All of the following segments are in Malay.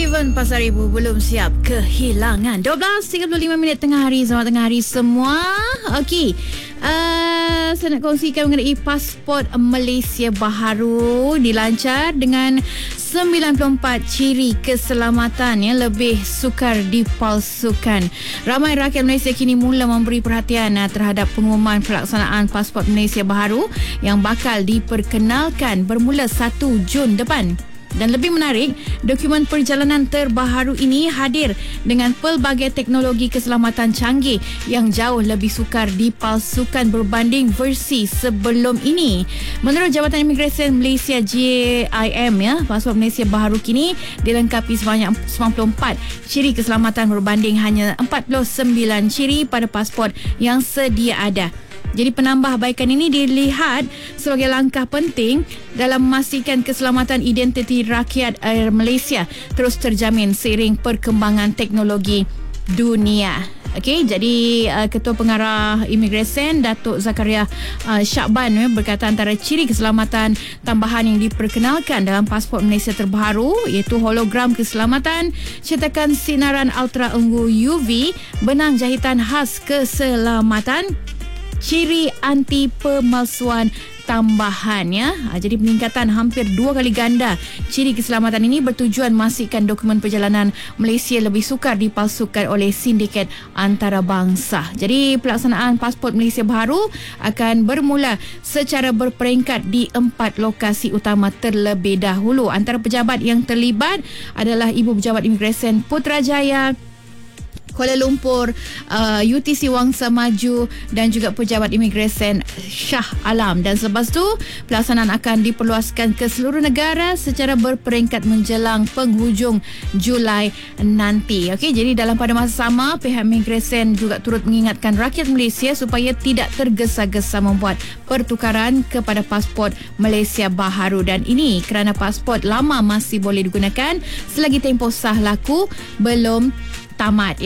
Steven Pasaribu belum siap kehilangan. 12.35 minit tengah hari. Selamat tengah hari semua. Okey. Saya nak kongsikan mengenai pasport Malaysia baharu dilancar dengan 94 ciri keselamatan yang lebih sukar dipalsukan. Ramai rakyat Malaysia kini mula memberi perhatian terhadap pengumuman pelaksanaan pasport Malaysia baharu yang bakal diperkenalkan bermula 1 Jun depan. Dan lebih menarik, dokumen perjalanan terbaharu ini hadir dengan pelbagai teknologi keselamatan canggih yang jauh lebih sukar dipalsukan berbanding versi sebelum ini. Menurut Jabatan Imigresen Malaysia JIM, pasport Malaysia baharu kini dilengkapi sebanyak 94 ciri keselamatan berbanding hanya 49 ciri pada pasport yang sedia ada. Jadi penambahbaikan ini dilihat sebagai langkah penting dalam memastikan keselamatan identiti rakyat Malaysia terus terjamin seiring perkembangan teknologi dunia. Okey, jadi Ketua Pengarah Imigresen Datuk Zakaria Syakban berkata antara ciri keselamatan tambahan yang diperkenalkan dalam pasport Malaysia terbaru iaitu hologram keselamatan, cetakan sinaran ultra ungu UV, benang jahitan khas keselamatan, ciri anti pemalsuan tambahan Jadi peningkatan hampir 2 kali ganda ciri keselamatan ini bertujuan memastikan dokumen perjalanan Malaysia lebih sukar dipalsukan oleh sindiket antarabangsa. Jadi pelaksanaan pasport Malaysia baharu akan bermula secara berperingkat di 4 lokasi utama terlebih dahulu. Antara pejabat yang terlibat adalah Ibu Pejabat Imigresen Putrajaya, Kuala Lumpur, UTC Wangsa Maju dan juga Pejabat Imigresen Shah Alam. Dan selepas tu pelaksanaan akan diperluaskan ke seluruh negara secara berperingkat menjelang penghujung Julai nanti. Okey, jadi dalam pada masa sama pihak Imigresen juga turut mengingatkan rakyat Malaysia supaya tidak tergesa-gesa membuat pertukaran kepada pasport Malaysia baharu, dan ini kerana pasport lama masih boleh digunakan selagi tempoh sah laku belum tamat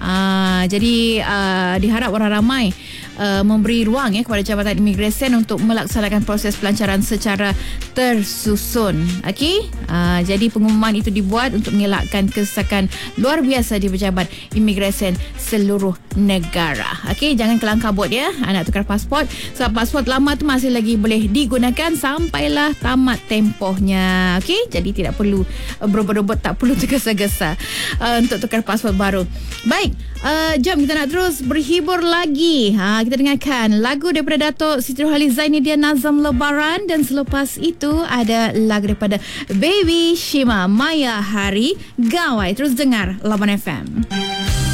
jadi diharap orang ramai memberi ruang kepada Jabatan Imigresen untuk melaksanakan proses pelancaran secara tersusun. Okey, jadi pengumuman itu dibuat untuk mengelakkan kesesakan luar biasa di Pejabat Imigresen seluruh negara. Okey, jangan kelang kabut nak tukar pasport sebab pasport lama tu masih lagi boleh digunakan sampailah tamat tempohnya. Okey, jadi tidak perlu berobot-obot, tak perlu tergesa-gesa untuk tukar pasport baru. Baik, jom kita nak terus berhibur lagi. Kita dengarkan lagu daripada Datuk Siti Nurhaliza Dia Nazam Lebaran, dan selepas itu ada lagu daripada Baby Shima Maya Hari Gawai. Terus dengar Laban FM.